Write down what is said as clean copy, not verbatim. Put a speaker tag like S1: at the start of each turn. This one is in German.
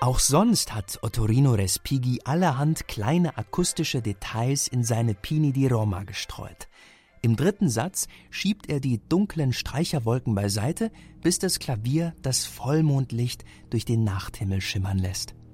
S1: Auch sonst hat Ottorino Respighi allerhand kleine akustische Details in seine Pini di Roma gestreut. Im 3. Satz schiebt er die dunklen Streicherwolken beiseite, bis das Klavier das Vollmondlicht durch den Nachthimmel schimmern lässt.